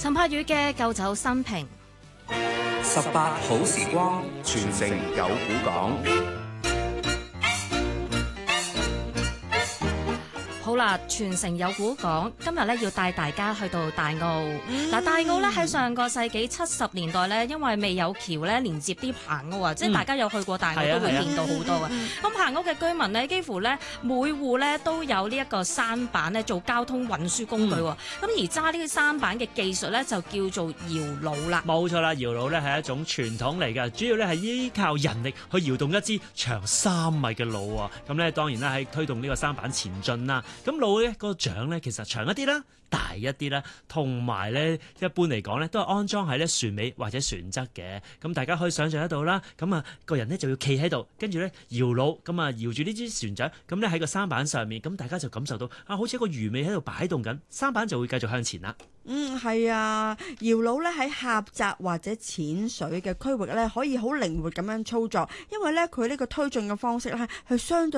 陳柏宇嘅舊酒新瓶。 18好時光，傳承有古港。 好啦，傳承有古港，今日咧要帶大家去到大澳。嗱，大澳咧喺上個世紀70年代咧，因為未有橋咧連接啲棚屋啊，即係大家有去過大澳都會見到好多嘅。咁棚屋嘅居民咧，幾乎咧每戶咧都有呢一個舢板咧做交通運輸工具。咁而揸呢啲舢板嘅技術咧就叫做搖橹啦。 冇錯啦，搖橹咧係一種傳統嚟嘅，主要咧係依靠人力去搖動一支長3米嘅橹啊。咁咧當然啦，喺推動呢個舢板前進啦。咁橹咧個槳咧其實長一啲啦，大一啲啦，同埋咧一般嚟講咧都係安裝喺咧船尾或者船側嘅。咁大家可以想象得到啦。咁啊個人咧就要企喺度，跟住咧搖橹，咁啊搖住呢支船槳，咁咧喺個舢板上面，咁大家就感受到啊，好似一個魚尾喺度擺動緊，舢板就會繼續向前啦。 係啊，搖橹咧喺狹窄或者淺水嘅區域咧，可以好靈活咁樣操作，因為咧佢呢個推進嘅方式咧係相對